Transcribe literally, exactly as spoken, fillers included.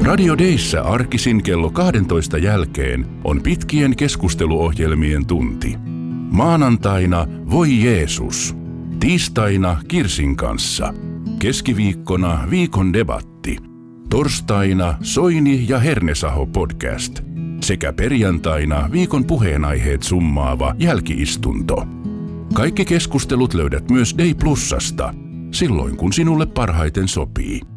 Radio Dayssä arkisin kello kahdentoista jälkeen on pitkien keskusteluohjelmien tunti. Maanantaina Voi Jeesus. Tiistaina Kirsin kanssa. Keskiviikkona Viikon debatti. Torstaina Soini ja Hernesaho podcast. Sekä perjantaina viikon puheenaiheet summaava jälkiistunto. Kaikki keskustelut löydät myös Day Plusasta, silloin kun sinulle parhaiten sopii.